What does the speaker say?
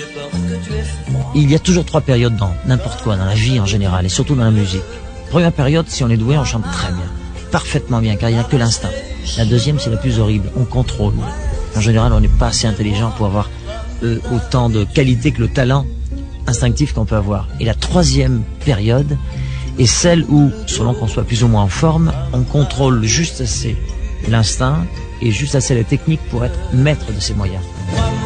Il y a toujours 3 périodes dans n'importe quoi, dans la vie en général, et surtout dans la musique. Première période, si on est doué, on chante très bien, parfaitement bien, car il n'y a que l'instinct. La deuxième, c'est la plus horrible, on contrôle. En général, on n'est pas assez intelligent pour avoir autant de qualité que le talent instinctif qu'on peut avoir. Et la troisième période est celle où, selon qu'on soit plus ou moins en forme, on contrôle juste assez l'instinct et juste assez la technique pour être maître de ses moyens.